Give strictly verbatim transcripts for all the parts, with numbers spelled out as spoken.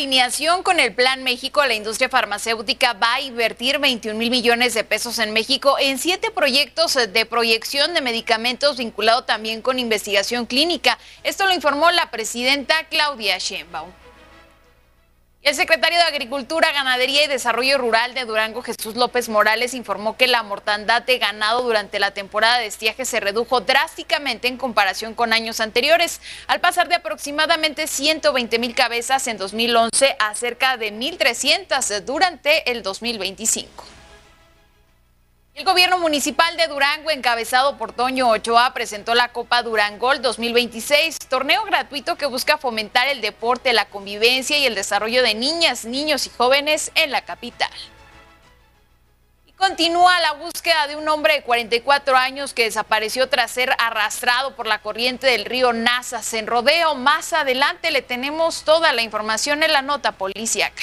alineación con el Plan México, la industria farmacéutica va a invertir veintiún mil millones de pesos en México en siete proyectos de proyección de medicamentos vinculado también con investigación clínica. Esto lo informó la presidenta Claudia Sheinbaum. El secretario de Agricultura, Ganadería y Desarrollo Rural de Durango, Jesús López Morales, informó que la mortandad de ganado durante la temporada de estiaje se redujo drásticamente en comparación con años anteriores, al pasar de aproximadamente ciento veinte mil cabezas en dos mil once a cerca de mil trescientas durante el dos mil veinticinco. El gobierno municipal de Durango, encabezado por Toño Ochoa, presentó la Copa Durangol dos mil veintiséis, torneo gratuito que busca fomentar el deporte, la convivencia y el desarrollo de niñas, niños y jóvenes en la capital. Y continúa la búsqueda de un hombre de cuarenta y cuatro años que desapareció tras ser arrastrado por la corriente del río Nazas en Rodeo. Más adelante le tenemos toda la información en la nota policíaca.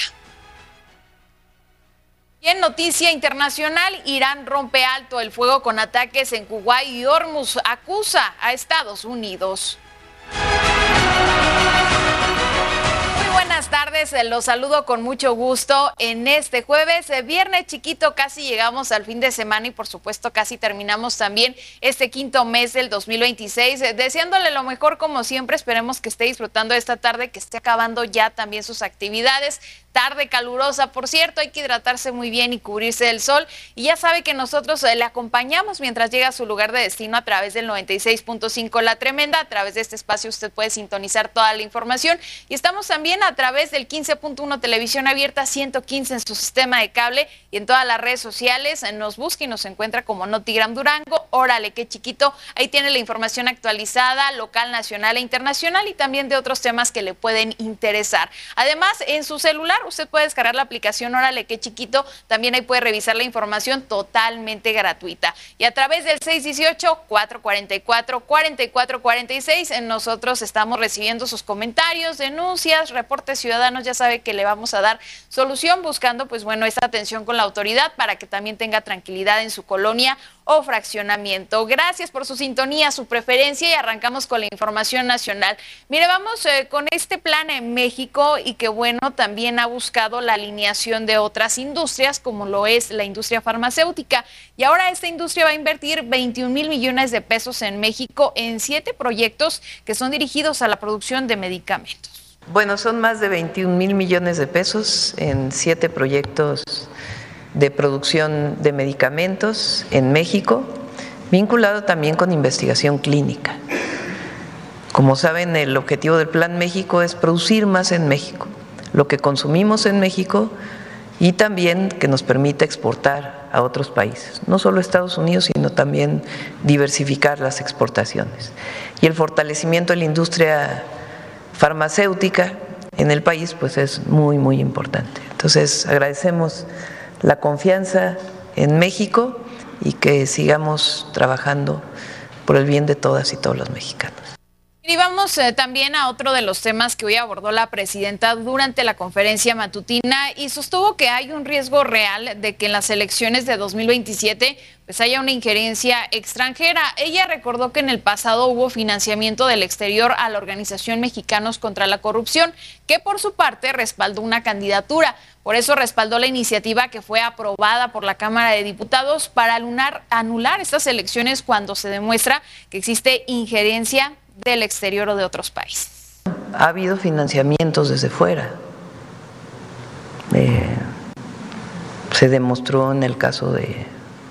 Y en noticia internacional, Irán rompe alto el fuego con ataques en Kuwait y Hormuz, acusa a Estados Unidos. Muy buenas tardes, los saludo con mucho gusto en este jueves, viernes chiquito, casi llegamos al fin de semana y por supuesto casi terminamos también este quinto mes del dos mil veintiséis, deseándole lo mejor como siempre. Esperemos que esté disfrutando esta tarde, que esté acabando ya también sus actividades. Tarde calurosa, por cierto, hay que hidratarse muy bien y cubrirse del sol. Y ya sabe que nosotros le acompañamos mientras llega a su lugar de destino a través del noventa y seis punto cinco La Tremenda. A través de este espacio usted puede sintonizar toda la información. Y estamos también a través del quince punto uno Televisión Abierta, ciento quince en su sistema de cable y en todas las redes sociales. Nos busca y nos encuentra como Notigram Durango. Órale, qué chiquito. Ahí tiene la información actualizada, local, nacional e internacional y también de otros temas que le pueden interesar. Además, en su celular usted puede descargar la aplicación Órale, qué chiquito. También ahí puede revisar la información totalmente gratuita. Y a través del seis dieciocho, cuatrocientos cuarenta y cuatro, cuarenta y cuatro cuarenta y seis, nosotros estamos recibiendo sus comentarios, denuncias, reportes ciudadanos. Ya sabe que le vamos a dar solución buscando, pues bueno, esta atención con la autoridad para que también tenga tranquilidad en su colonia o fraccionamiento. Gracias por su sintonía, su preferencia y arrancamos con la información nacional. Mire, vamos eh, con este plan en México y que bueno, también ha buscado la alineación de otras industrias como lo es la industria farmacéutica y ahora esta industria va a invertir veintiún mil millones de pesos en México en siete proyectos que son dirigidos a la producción de medicamentos. Bueno, son más de veintiún mil millones de pesos en siete proyectos de producción de medicamentos en México, vinculado también con investigación clínica. Como saben, el objetivo del Plan México es producir más en México, lo que consumimos en México y también que nos permita exportar a otros países, no solo a Estados Unidos, sino también diversificar las exportaciones. Y el fortalecimiento de la industria farmacéutica en el país pues es muy, muy importante. Entonces, agradecemos la confianza en México y que sigamos trabajando por el bien de todas y todos los mexicanos. Y vamos eh, también a otro de los temas que hoy abordó la presidenta durante la conferencia matutina y sostuvo que hay un riesgo real de que en las elecciones de dos mil veintisiete pues haya una injerencia extranjera. Ella recordó que en el pasado hubo financiamiento del exterior a la Organización Mexicanos contra la Corrupción, que por su parte respaldó una candidatura. Por eso respaldó la iniciativa que fue aprobada por la Cámara de Diputados para anular, anular estas elecciones cuando se demuestra que existe injerencia del exterior o de otros países. Ha habido financiamientos desde fuera. Eh, se demostró en el caso de eh,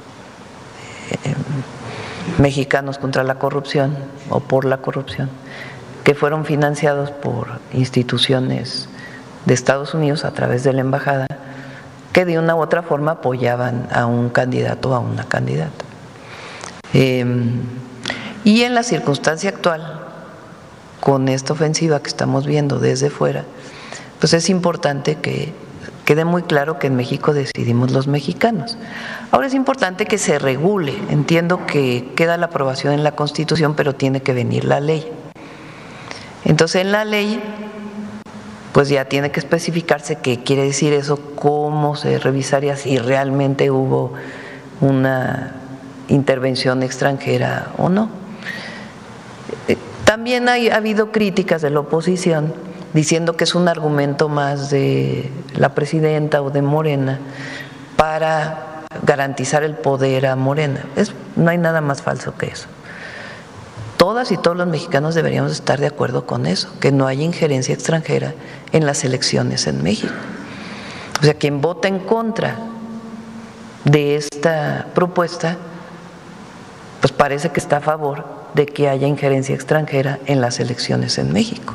Mexicanos contra la Corrupción o por la corrupción, que fueron financiados por instituciones de Estados Unidos a través de la embajada, que de una u otra forma apoyaban a un candidato o a una candidata. Eh, Y en la circunstancia actual, con esta ofensiva que estamos viendo desde fuera, pues es importante que quede muy claro que en México decidimos los mexicanos. Ahora es importante que se regule. Entiendo que queda la aprobación en la Constitución, pero tiene que venir la ley. Entonces, en la ley, pues ya tiene que especificarse qué quiere decir eso, cómo se revisaría si realmente hubo una intervención extranjera o no. También hay, ha habido críticas de la oposición diciendo que es un argumento más de la presidenta o de Morena para garantizar el poder a Morena. Es, no hay nada más falso que eso. Todas y todos los mexicanos deberíamos estar de acuerdo con eso, que no haya injerencia extranjera en las elecciones en México. O sea, quien vota en contra de esta propuesta, pues parece que está a favor de que haya injerencia extranjera en las elecciones en México.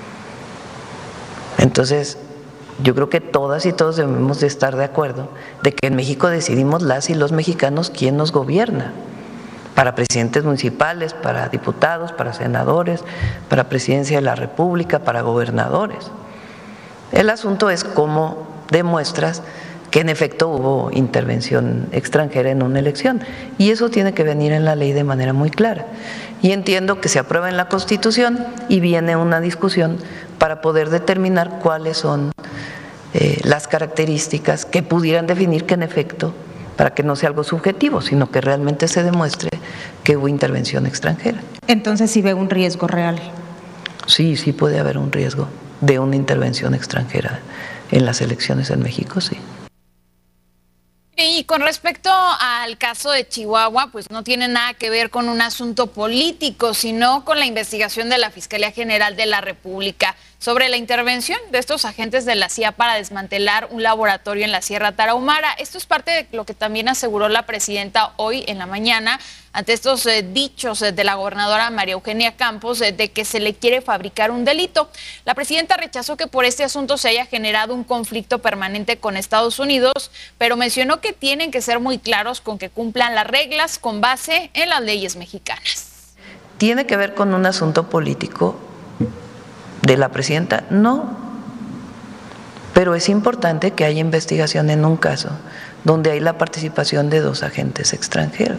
Entonces, yo creo que todas y todos debemos de estar de acuerdo de que en México decidimos las y los mexicanos quién nos gobierna, para presidentes municipales, para diputados, para senadores, para presidencia de la República, para gobernadores. El asunto es cómo demuestras que en efecto hubo intervención extranjera en una elección, y eso tiene que venir en la ley de manera muy clara. Y entiendo que se aprueba en la Constitución y viene una discusión para poder determinar cuáles son eh, las características que pudieran definir que en efecto, para que no sea algo subjetivo, sino que realmente se demuestre que hubo intervención extranjera. Entonces, ¿sí ve un riesgo real? Sí, sí puede haber un riesgo de una intervención extranjera en las elecciones en México, sí. Y con respecto al caso de Chihuahua, pues no tiene nada que ver con un asunto político, sino con la investigación de la Fiscalía General de la República sobre la intervención de estos agentes de la C I A para desmantelar un laboratorio en la Sierra Tarahumara. Esto es parte de lo que también aseguró la presidenta hoy en la mañana ante estos eh, dichos eh, de la gobernadora María Eugenia Campos eh, de que se le quiere fabricar un delito. La presidenta rechazó que por este asunto se haya generado un conflicto permanente con Estados Unidos, pero mencionó que tienen que ser muy claros con que cumplan las reglas con base en las leyes mexicanas. ¿Tiene que ver con un asunto político de la presidenta? No, pero es importante que haya investigación en un caso donde hay la participación de dos agentes extranjeros.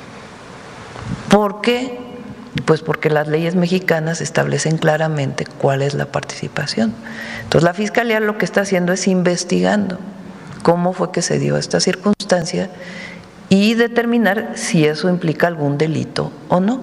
¿Por qué? Pues porque las leyes mexicanas establecen claramente cuál es la participación. Entonces la Fiscalía lo que está haciendo es investigando cómo fue que se dio esta circunstancia y determinar si eso implica algún delito o no.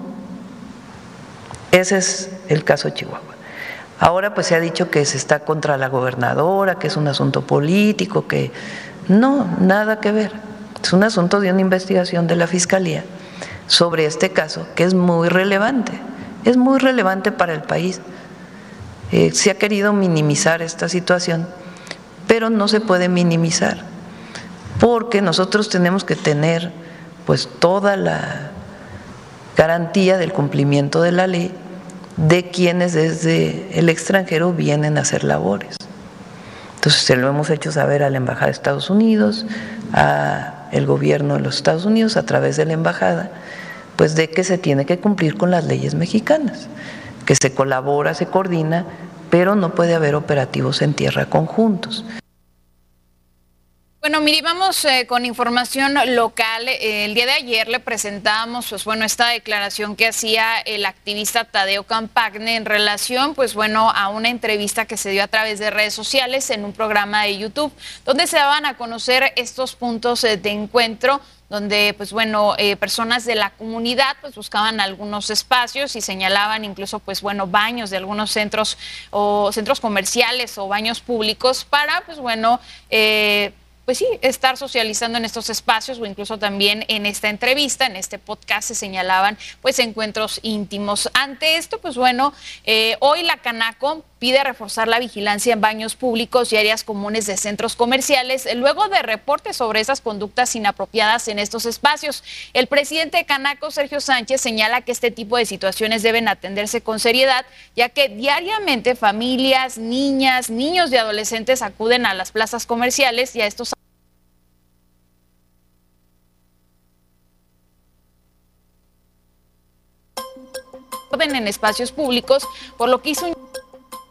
Ese es el caso de Chihuahua. Ahora pues se ha dicho que se está contra la gobernadora, que es un asunto político, que no, nada que ver. Es un asunto de una investigación de la Fiscalía sobre este caso, que es muy relevante, es muy relevante para el país. Eh, se ha querido minimizar esta situación, pero no se puede minimizar, porque nosotros tenemos que tener pues toda la garantía del cumplimiento de la ley de quienes desde el extranjero vienen a hacer labores. Entonces se lo hemos hecho saber a la Embajada de Estados Unidos, al gobierno de los Estados Unidos a través de la embajada, pues de que se tiene que cumplir con las leyes mexicanas, que se colabora, se coordina, pero no puede haber operativos en tierra conjuntos. Bueno, Miri, vamos eh, con información local. Eh, el día de ayer le presentábamos, pues bueno, esta declaración que hacía el activista Tadeo Campagne en relación, pues bueno, a una entrevista que se dio a través de redes sociales en un programa de YouTube, donde se daban a conocer estos puntos eh, de encuentro, donde pues bueno, eh, personas de la comunidad pues buscaban algunos espacios y señalaban incluso pues bueno, baños de algunos centros o centros comerciales o baños públicos para pues bueno, eh, pues sí, estar socializando en estos espacios o incluso también en esta entrevista, en este podcast se señalaban pues encuentros íntimos. Ante esto, pues bueno, eh, hoy la Canaco pide reforzar la vigilancia en baños públicos y áreas comunes de centros comerciales, luego de reportes sobre esas conductas inapropiadas en estos espacios. El presidente de Canaco, Sergio Sánchez, señala que este tipo de situaciones deben atenderse con seriedad, ya que diariamente familias, niñas, niños y adolescentes acuden a las plazas comerciales y a estos en espacios públicos, por lo que hizo un